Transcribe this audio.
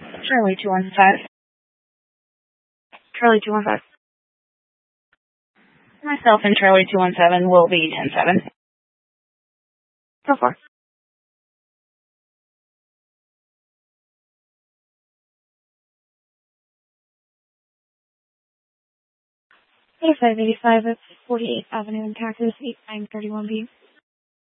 Charlie 215. Charlie 215. Myself and Charlie 217 will be 10-7. So far. A585 at 48th Avenue in Cactus, 8931B.